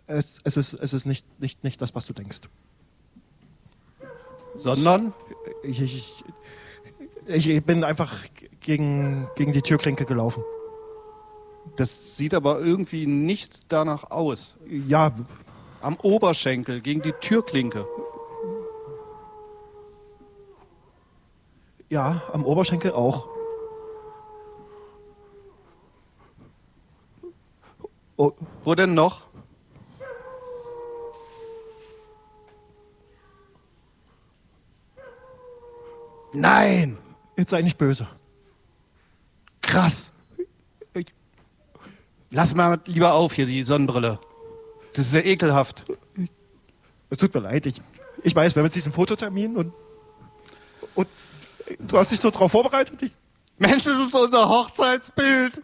Es ist nicht das, was du denkst. Sondern? Ich bin einfach gegen die Türklinke gelaufen. Das sieht aber irgendwie nicht danach aus. Ja, Am Oberschenkel, gegen die Türklinke. ja, am Oberschenkel auch. Oh, Wo denn noch? Nein! jetzt sei nicht böse. Krass! Lass mal lieber auf hier, die Sonnenbrille. Das ist ja ekelhaft. Es tut mir leid. Ich weiß, wir haben jetzt diesen Fototermin und du hast dich so drauf vorbereitet. Mensch, das ist unser Hochzeitsbild.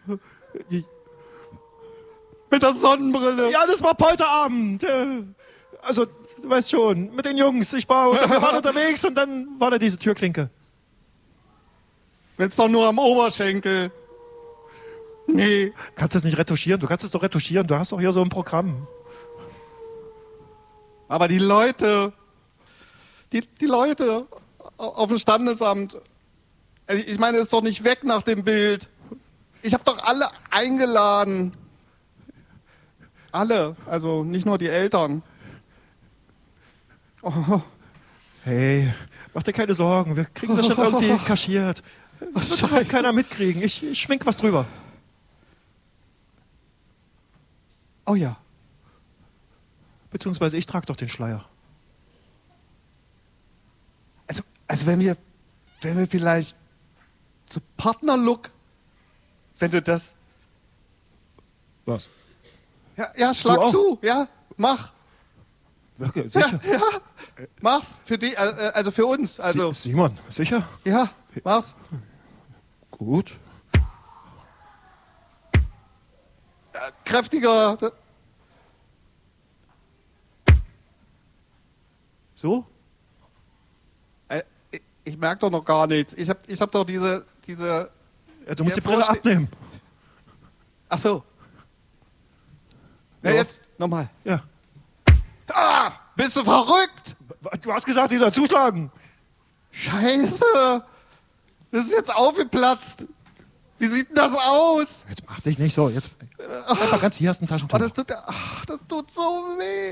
Mit der Sonnenbrille. Ja, das war Polterabend. Also, du weißt schon, mit den Jungs. Wir waren unterwegs und dann war da diese Türklinke. Wenn's doch nur am Oberschenkel. Nee. Kannst du es nicht retuschieren? Du kannst es doch retuschieren. Du hast doch hier so ein Programm. Aber die Leute, die Leute auf dem Standesamt, also ich meine, ist doch nicht weg nach dem Bild. Ich habe doch alle eingeladen. Alle, also nicht nur die Eltern. Oh, Hey, mach dir keine Sorgen. Wir kriegen das schon irgendwie kaschiert. Das wird halt keiner mitkriegen. Ich schmink was drüber. oh ja. Beziehungsweise ich trage doch den Schleier. Also wenn wir vielleicht so Partnerlook, wenn du das... Was? Ja, schlag Du auch? zu, ja, mach. Wirklich? Sicher? Ja, mach's für die, also für uns, also Simon, sicher? ja, mach's. Gut. Kräftiger. So? Ich merke doch noch gar nichts. Ich hab doch diese. Ja, du musst Ja, die Brille abnehmen. Ach so. Ja, Ja. jetzt nochmal. Ja. Ah, bist du verrückt? Du hast gesagt, die soll zuschlagen. Scheiße. Das ist jetzt aufgeplatzt. Wie sieht denn das aus? Jetzt mach dich nicht so. Jetzt bleib mal ganz hier, hast ein Taschentuch. Oh, das tut so weh.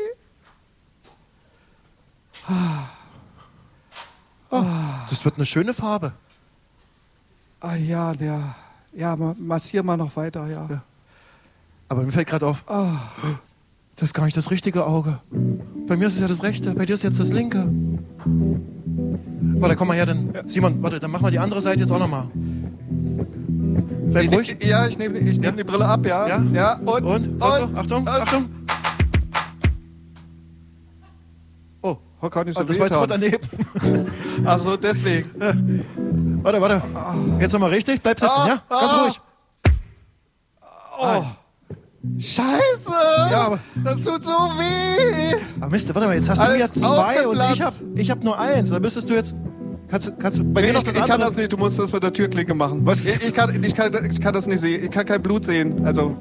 Das wird eine schöne Farbe. Ah ja, massier mal noch weiter, ja. Ja. Aber mir fällt gerade auf, das ist gar nicht das richtige Auge. Bei mir ist es ja das rechte, bei dir ist jetzt das linke. Warte, komm mal her, dann. Simon, warte, dann mach mal die andere Seite jetzt auch nochmal. Bleib ruhig. Ja, ich nehme die Brille ab, ja. Ja? Ja, Und? Achtung, Achtung. Oh, Oh, kann nicht so das war jetzt mal wehtan. daneben. Also deswegen. Warte. Jetzt nochmal richtig, bleib sitzen, ja? Ganz ruhig. Oh. Scheiße! Ja, aber- das tut so weh! Aber Mist, warte mal, jetzt hast Alles du ja zwei und aufgeplatzt. ich hab nur eins. Da müsstest du jetzt... Kannst du bei Nee, mir noch ich das kann andere? das nicht, du musst das mit der Türklinke machen. Was? Ich kann das nicht sehen. Ich kann kein Blut sehen. Also,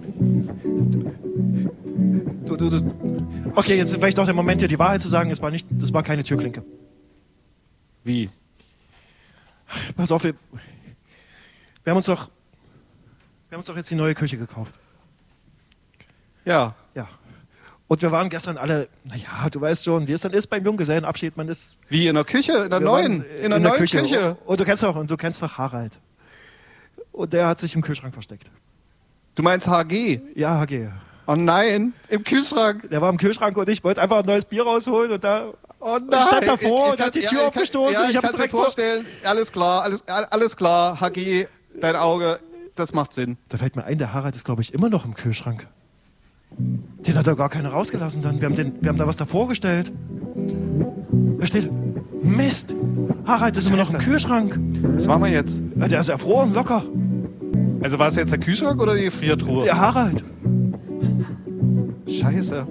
Du. Okay, jetzt ist vielleicht doch der Moment, hier die Wahrheit zu sagen. Das war keine Türklinke. wie? Pass auf, wir haben uns doch jetzt die neue Küche gekauft. Ja. Ja. Und wir waren gestern alle, naja, du weißt schon, wie es dann ist beim Junggesellenabschied. Man ist Wie, in der Küche? In der wir neuen? waren, In der neuen Küche? Und du kennst doch Harald. Und der hat sich im Kühlschrank versteckt. Du meinst HG? Ja, HG. Oh nein, im Kühlschrank. Der war im Kühlschrank und ich wollte einfach ein neues Bier rausholen und da Oh ich nein. stand davor und hat die Tür aufgestoßen. Ja, ich hab's kann mir direkt vorstellen. Alles klar, alles klar. HG, dein Auge, das macht Sinn. Da fällt mir ein, der Harald ist, glaube ich, immer noch im Kühlschrank. Den hat doch gar keiner rausgelassen dann. Wir haben da was davor gestellt. Da steht, Mist, Harald ist immer noch im Scheiße. Kühlschrank. Was machen wir jetzt? Ja, der ist erfroren, locker. Also war es jetzt der Kühlschrank oder die Gefriertruhe? Der Harald. Scheiße.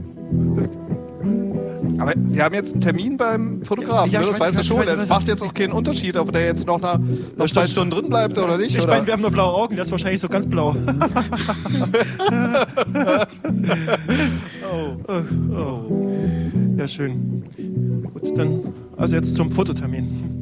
Aber wir haben jetzt einen Termin beim Fotografen, Ja, ne? ich Das weiß, weißt du ich schon. weiß, Es macht jetzt auch keinen Unterschied, ob der jetzt noch 2 Stunden drin bleibt oder nicht. Ich oder? meine, wir haben nur blaue Augen, der ist wahrscheinlich so ganz blau. Oh. Ja, schön. Gut, dann also jetzt zum Fototermin.